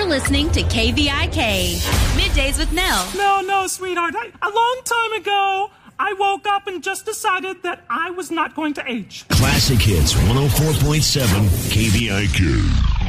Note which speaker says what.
Speaker 1: listening to KVIK. Middays with Nell.
Speaker 2: No, sweetheart. A long time ago, I woke up and just decided that I was not going to age.
Speaker 3: Classic Hits 104.7 KVIK.